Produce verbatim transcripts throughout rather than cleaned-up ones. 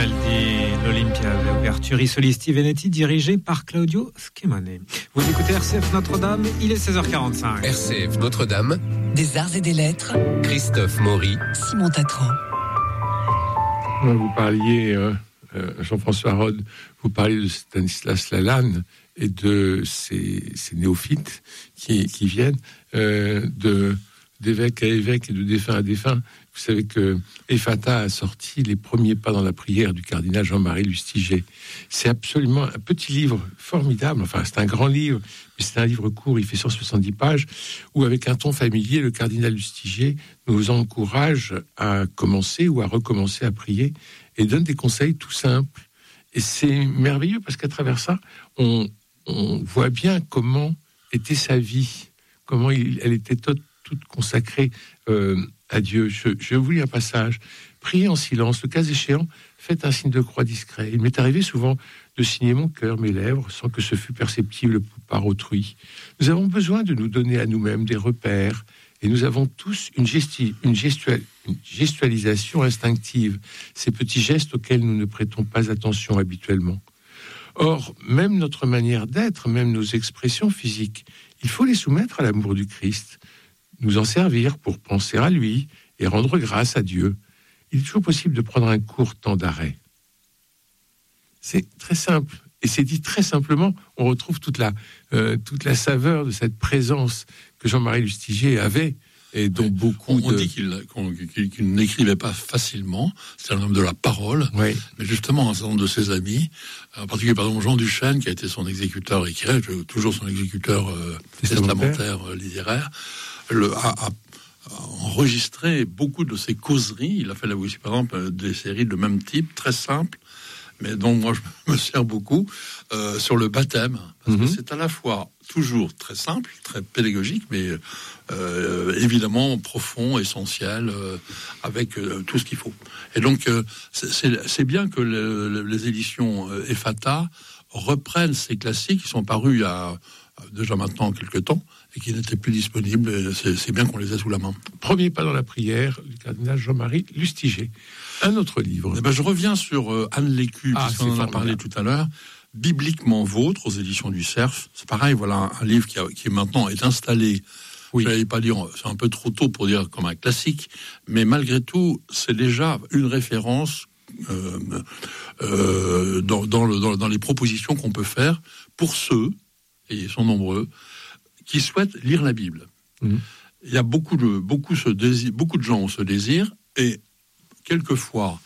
Vivaldi, l'Olympia, l'ouverture Isoli Stivenetti, dirigée par Claudio Schemone. Vous écoutez R C F Notre-Dame, il est seize heures quarante-cinq. R C F Notre-Dame, des arts et des lettres, Christophe Maury, Simon Tatran. Vous parliez, euh, Jean-François Rode, vous parliez de Stanislas Lalanne et de ces, ces néophytes qui, qui viennent euh, de, d'évêque à évêque et de défunt à défunt. Vous savez que Ephata a sorti les premiers pas dans la prière du cardinal Jean-Marie Lustiger. C'est absolument un petit livre formidable. Enfin, c'est un grand livre, mais c'est un livre court. Il fait cent soixante-dix pages, où avec un ton familier, le cardinal Lustiger nous encourage à commencer ou à recommencer à prier et donne des conseils tout simples. Et c'est merveilleux parce qu'à travers ça, on, on voit bien comment était sa vie, comment il, elle était toute, toute consacrée euh, à Dieu. Je, je vous lis un passage. Priez en silence, le cas échéant, faites un signe de croix discret. Il m'est arrivé souvent de signer mon cœur, mes lèvres, sans que ce fût perceptible par autrui. Nous avons besoin de nous donner à nous-mêmes des repères, et nous avons tous une, gesti, une, gestuelle, une gestualisation instinctive, ces petits gestes auxquels nous ne prêtons pas attention habituellement. Or, même notre manière d'être, même nos expressions physiques, il faut les soumettre à l'amour du Christ, nous en servir pour penser à lui et rendre grâce à Dieu. Il est toujours possible de prendre un court temps d'arrêt. C'est très simple. Et c'est dit très simplement, on retrouve toute la, euh, toute la saveur de cette présence que Jean-Marie Lustiger avait, et dont oui, beaucoup on de... dit qu'il, qu'il, qu'il n'écrivait pas facilement, c'est un homme de la parole, oui. Mais justement, un certain nombre de ses amis, en particulier par exemple Jean Duchesne, qui a été son exécuteur et qui reste toujours son exécuteur euh, testamentaire euh, littéraire, le, a, a, a enregistré beaucoup de ses causeries. Il a fait là aussi, par exemple, des séries de même type, très simples, mais dont moi je me sers beaucoup, euh, sur le baptême. Parce mm-hmm. que c'est à la fois toujours très simple, très pédagogique, mais euh, évidemment profond, essentiel, euh, avec euh, tout ce qu'il faut. Et donc, euh, c'est, c'est, c'est bien que le, le, les éditions euh, Ephata reprennent ces classiques qui sont parus il y a déjà maintenant quelques temps et qui n'étaient plus disponibles. C'est, c'est bien qu'on les ait sous la main. Premier pas dans la prière du cardinal Jean-Marie Lustiger. Un autre livre. Eh ben, je reviens sur euh, Anne Lécu, ah, puisqu'on en a parlé tout à l'heure. Bibliquement vôtre, aux éditions du Cerf. C'est pareil, voilà un livre qui, a, qui maintenant est installé. Oui. Je n'allais pas dire, c'est un peu trop tôt pour dire comme un classique, mais malgré tout, c'est déjà une référence euh, euh, dans, dans, le, dans, dans les propositions qu'on peut faire pour ceux, et ils sont nombreux, qui souhaitent lire la Bible. Mmh. Il y a beaucoup de, beaucoup, ce désir, beaucoup de gens ont ce désir, et quelquefois,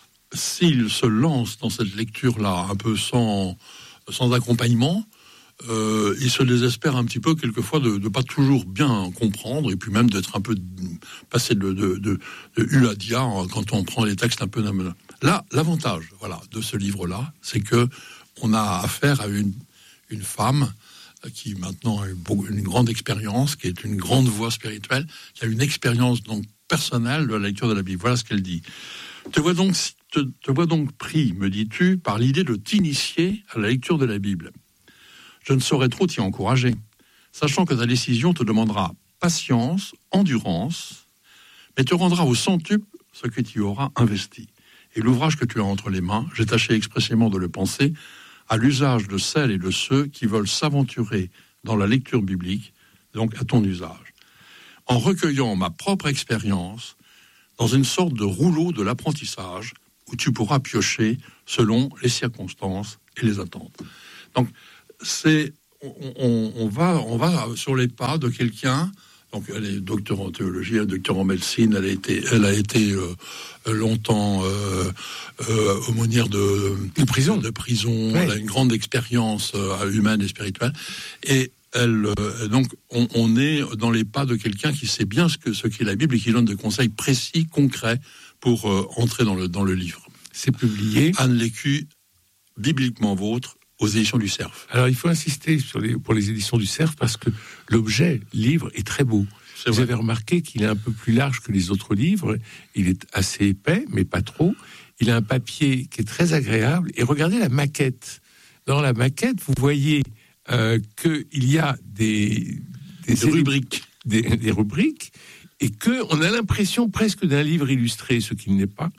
s'ils se lancent dans cette lecture-là, un peu sans, sans accompagnement, euh, ils se désespèrent un petit peu, quelquefois, de ne pas toujours bien comprendre, et puis même d'être un peu passé de, de, de, de U à Dia, quand on prend les textes un peu... Là, l'avantage voilà, de ce livre-là, c'est que on a affaire à une, une femme qui maintenant a une grande expérience, qui est une grande voix spirituelle, qui a une expérience donc personnelle de la lecture de la Bible. Voilà ce qu'elle dit. Te vois donc, te, te vois donc pris, me dis-tu, par l'idée de t'initier à la lecture de la Bible. Je ne saurais trop t'y encourager, sachant que ta décision te demandera patience, endurance, mais te rendra au centuple ce que tu y auras investi. Et l'ouvrage que tu as entre les mains, j'ai tâché expressément de le penser, à l'usage de celles et de ceux qui veulent s'aventurer dans la lecture biblique, donc à ton usage. En recueillant ma propre expérience dans une sorte de rouleau de l'apprentissage où tu pourras piocher selon les circonstances et les attentes. Donc, c'est, on, on, on, va, on va sur les pas de quelqu'un. Donc, elle est docteur en théologie, elle est docteur en médecine, elle a été, elle a été euh, longtemps euh, euh, aumônière de, de prison. De prison. Ouais. Elle a une grande expérience euh, humaine et spirituelle. Et elle, euh, donc, on, on est dans les pas de quelqu'un qui sait bien ce que ce qu'est la Bible et qui donne des conseils précis, concrets pour euh, entrer dans le dans le livre. C'est publié. Anne Lécu, Bibliquement vôtre, aux éditions du Cerf. Alors, il faut insister sur les, pour les éditions du Cerf parce que l'objet, livre, est très beau. C'est Vous vrai. avez remarqué qu'il est un peu plus large que les autres livres. Il est assez épais, mais pas trop. Il a un papier qui est très agréable. Et regardez la maquette. Dans la maquette, vous voyez euh, qu'il y a des, des, des rubriques. Des, des rubriques, et qu'on a l'impression presque d'un livre illustré, ce qu'il n'est pas.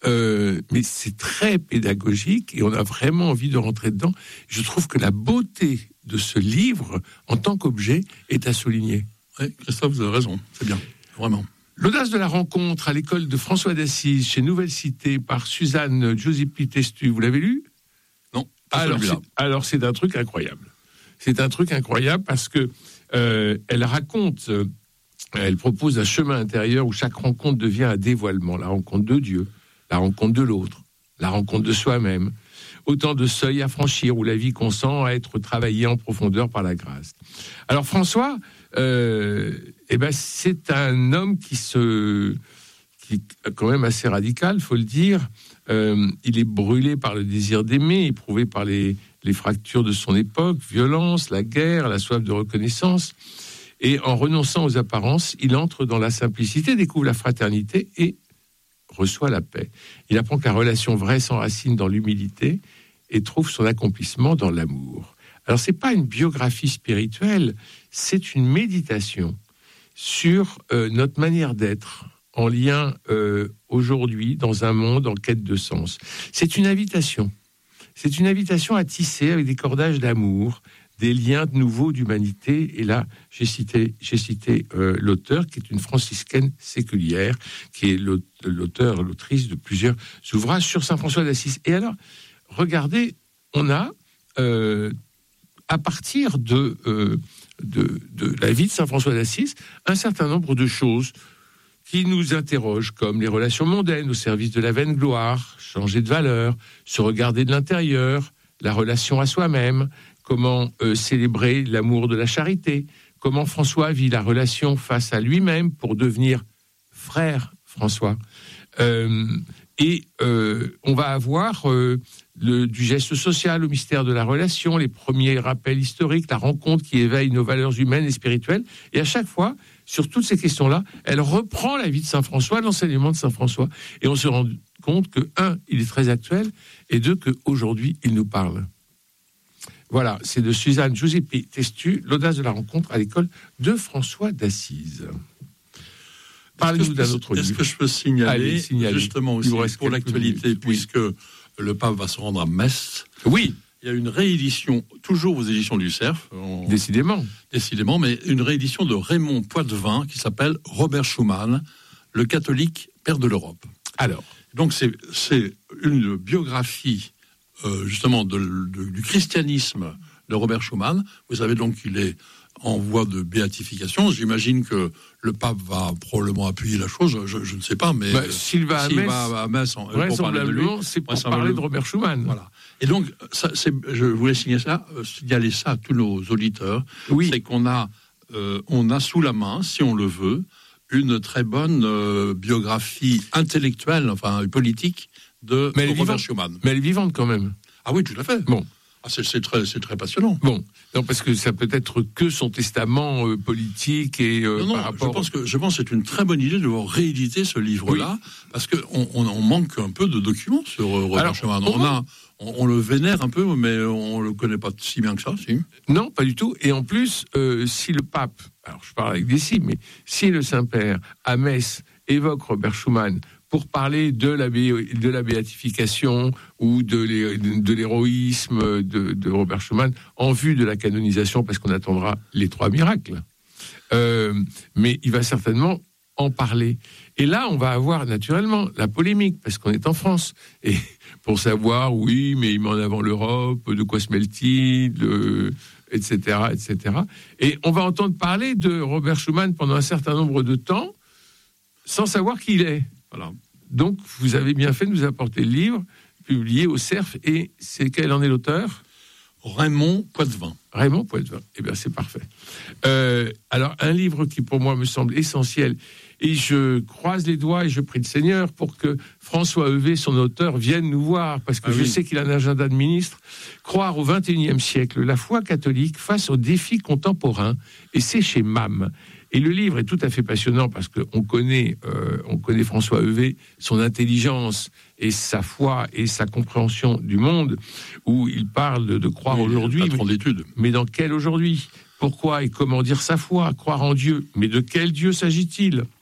euh, mais c'est très pédagogique et on a vraiment envie de rentrer dedans. Je trouve que la beauté de ce livre, en tant qu'objet, est à souligner. Oui, Christophe, vous avez raison, c'est bien, vraiment. L'audace de la rencontre à l'école de François d'Assise, chez Nouvelle Cité, par Suzanne Giuseppi Testu, vous l'avez lu ? Non, pas alors, c'est, alors c'est un truc incroyable. C'est un truc incroyable parce que euh, elle raconte, euh, elle propose un chemin intérieur où chaque rencontre devient un dévoilement. La rencontre de Dieu, la rencontre de l'autre, la rencontre de soi-même. Autant de seuils à franchir où la vie consent à être travaillée en profondeur par la grâce. Alors François, euh, eh ben c'est un homme qui se, qui est quand même assez radical, faut le dire. Euh, il est brûlé par le désir d'aimer, éprouvé par les, les fractures de son époque, violence, la guerre, la soif de reconnaissance. Et en renonçant aux apparences, il entre dans la simplicité, découvre la fraternité et reçoit la paix. Il apprend que la relation vraie s'enracine dans l'humilité et trouve son accomplissement dans l'amour. Alors, c'est pas une biographie spirituelle, c'est une méditation sur euh, notre manière d'être en lien euh, aujourd'hui dans un monde en quête de sens. C'est une invitation. C'est une invitation à tisser avec des cordages d'amour, des liens nouveaux d'humanité. Et là, j'ai cité, j'ai cité euh, l'auteur, qui est une franciscaine séculière, qui est l'auteur, l'autrice de plusieurs ouvrages sur Saint François d'Assise. Et alors, regardez, on a, euh, à partir de, euh, de, de la vie de Saint François d'Assise, un certain nombre de choses qui nous interrogent, comme les relations mondaines au service de la vaine gloire, changer de valeur, se regarder de l'intérieur, la relation à soi-même, comment euh, célébrer l'amour de la charité, comment François vit la relation face à lui-même pour devenir frère François. Euh, et euh, on va avoir euh, le, du geste social au mystère de la relation, les premiers rappels historiques, la rencontre qui éveille nos valeurs humaines et spirituelles. Et à chaque fois, sur toutes ces questions-là, elle reprend la vie de Saint François, l'enseignement de Saint François. Et on se rend compte que, un, il est très actuel, et deux, qu'aujourd'hui, il nous parle. Voilà, c'est de Suzanne Giuseppi Testu, l'audace de la rencontre à l'école de François d'Assise. Parlez-nous d'un autre livre. Est-ce que je peux signaler, Allez, signaler. justement aussi pour l'actualité, minutes. Puisque oui. le pape va se rendre à Metz. Oui. Il y a une réédition, toujours aux éditions du Cerf. En... Décidément. Décidément, mais une réédition de Raymond Poitevin qui s'appelle Robert Schuman, le catholique père de l'Europe. Alors. Donc c'est, c'est une biographie euh, justement de, de, du christianisme de Robert Schuman. Vous savez donc qu'il est en voie de béatification. J'imagine que le pape va probablement appuyer la chose, je, je ne sais pas, mais bah, s'il va à s'il Metz, va à Metz en, pour parler de lui, c'est pour parler de Robert Schuman. Voilà. Et donc, ça, c'est, je voulais signaler ça, euh, signaler ça à tous nos auditeurs. Oui. C'est qu'on a, euh, on a sous la main, si on le veut, une très bonne euh, biographie intellectuelle, enfin politique, de mais Robert vivante, Schuman. Mais elle est vivante quand même. Ah oui, tout à fait. Bon. Ah, c'est, c'est, très, c'est très passionnant. Bon, non, parce que ça peut être que son testament euh, politique et euh, non, non, par rapport... je pense que je pense que c'est une très bonne idée de rééditer ce livre-là, oui. parce qu'on on, on manque un peu de documents sur euh, Robert Schuman. On, a, on, on le vénère un peu, mais on le connaît pas si bien que ça, si. Non, pas du tout. Et en plus, euh, si le pape, alors je parle avec des si, mais si le Saint-Père à Metz évoque Robert Schuman pour parler de la, bé, de la béatification ou de, l'hé, de l'héroïsme de, de Robert Schuman en vue de la canonisation, parce qu'on attendra les trois miracles. Euh, mais il va certainement en parler. Et là, on va avoir naturellement la polémique, parce qu'on est en France. Et pour savoir, oui, mais il met en avant l'Europe, de quoi se mêle-t-il, de, et cetera, et cetera. Et on va entendre parler de Robert Schuman pendant un certain nombre de temps, sans savoir qui il est. Voilà. Donc, vous avez bien fait de nous apporter le livre, publié au Cerf, et c'est quel en est l'auteur ? Raymond Poitevin. Raymond Poitevin, eh bien c'est parfait. Euh, alors, un livre qui pour moi me semble essentiel, et je croise les doigts et je prie le Seigneur pour que François Heuvet, son auteur, vienne nous voir, parce que ah je oui. sais qu'il a un agenda de ministre. Croire au vingt et unième siècle, la foi catholique face aux défis contemporains, et c'est chez M A M. Et le livre est tout à fait passionnant parce qu'on connaît, euh, on connaît François Heuvet, son intelligence et sa foi et sa compréhension du monde, où il parle de, de croire oui, aujourd'hui. Mais, mais dans quel aujourd'hui ? Pourquoi et comment dire sa foi ? Croire en Dieu. Mais de quel Dieu s'agit-il ?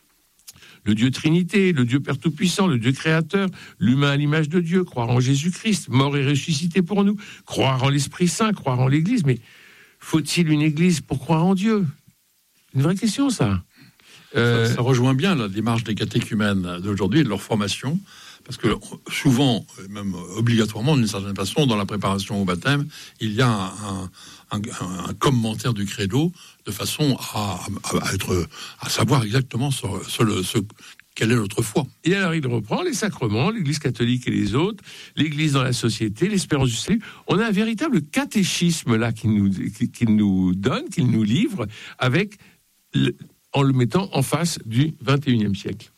le Dieu Trinité, le Dieu Père Tout-Puissant, le Dieu Créateur, l'humain à l'image de Dieu, croire en Jésus-Christ, mort et ressuscité pour nous, croire en l'Esprit Saint, croire en l'Église. Mais faut-il une Église pour croire en Dieu ? Une vraie question, ça. Euh... Ça, ça rejoint bien la démarche des catéchumènes d'aujourd'hui et de leur formation. Parce que souvent, même obligatoirement, d'une certaine façon, dans la préparation au baptême, il y a un, un, un, un commentaire du credo de façon à, à, à, être, à savoir exactement ce, ce, ce, quelle est notre foi. Et alors il reprend les sacrements, l'Église catholique et les autres, l'Église dans la société, l'espérance du salut. On a un véritable catéchisme là qu'il nous, qu'il nous donne, qu'il nous livre, avec le, en le mettant en face du vingt et unième siècle.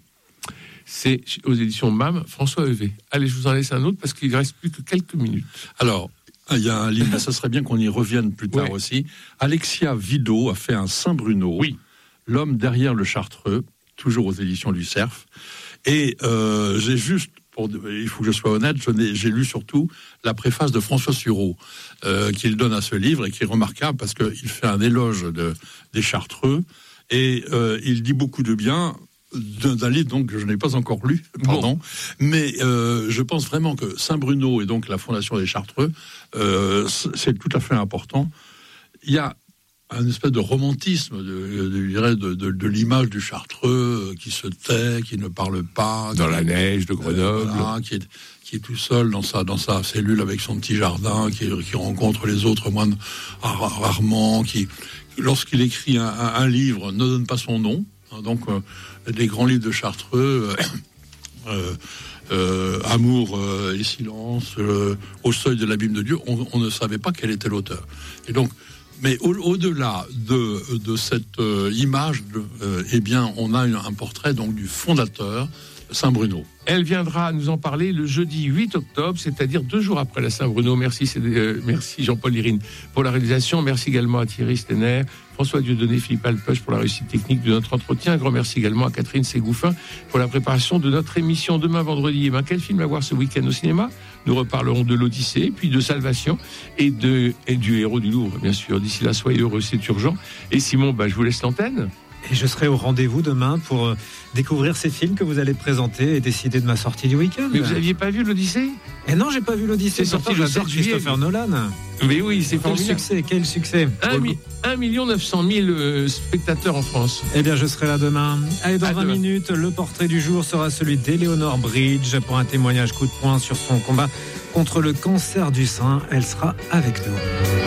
C'est aux éditions M A M, François Heuvet. Allez, je vous en laisse un autre parce qu'il ne reste plus que quelques minutes. Alors, il y a un livre, ça serait bien qu'on y revienne plus tard ouais. aussi. Alexia Vido a fait un Saint-Bruno, oui. L'homme derrière le Chartreux, toujours aux éditions du Cerf. Et euh, j'ai juste, pour, il faut que je sois honnête, je n'ai, j'ai lu surtout la préface de François Sureau, euh, qu'il donne à ce livre et qui est remarquable parce qu'il fait un éloge de, des Chartreux et euh, il dit beaucoup de bien d'un livre donc que je n'ai pas encore lu, pardon, bon. mais euh, je pense vraiment que Saint-Bruno et donc la fondation des Chartreux, euh, c'est tout à fait important. Il y a un espèce de romantisme, de, de, de, de, de, de l'image du Chartreux qui se tait, qui ne parle pas, dans qui, la neige de Grenoble, euh, voilà, qui est qui est tout seul dans sa dans sa cellule avec son petit jardin, qui, qui rencontre les autres moines rarement, qui lorsqu'il écrit un, un, un livre ne donne pas son nom. Donc, euh, les grands livres de Chartreux, euh, euh, euh, Amour euh, et silence, euh, Au seuil de l'abîme de Dieu, on, on ne savait pas quel était l'auteur. Et donc, mais au, au-delà de, de cette euh, image, de, euh, eh bien, on a une, un portrait donc du fondateur, Saint-Bruno. Elle viendra nous en parler le jeudi huit octobre, c'est-à-dire deux jours après la Saint-Bruno. Merci, c'est, euh, merci Jean-Paul Lirine pour la réalisation. Merci également à Thierry Stenner, François Dieudonné, Philippe Alpeuch pour la réussite technique de notre entretien. Un grand merci également à Catherine Ségouffin pour la préparation de notre émission. Demain vendredi, eh ben, quel film à voir ce week-end au cinéma ? Nous reparlerons de l'Odyssée, puis de Salvation et, de, et du Héros du Louvre, bien sûr. D'ici là, soyez heureux, c'est urgent. Et Simon, bah, je vous laisse l'antenne. Et je serai au rendez-vous demain pour euh, découvrir ces films que vous allez présenter et décider de ma sortie du week-end. Mais vous n'aviez pas vu l'Odyssée ? Eh non, j'ai pas vu l'Odyssée. C'est sorti le sept juillet. Christopher Nolan. Mais oui, c'est quel succès, quel succès. un million neuf cent mille euh, spectateurs en France. Eh bien, je serai là demain. Allez, dans à vingt demain. minutes, le portrait du jour sera celui d'Eleanor Bridge pour un témoignage coup de poing sur son combat contre le cancer du sein. Elle sera avec nous.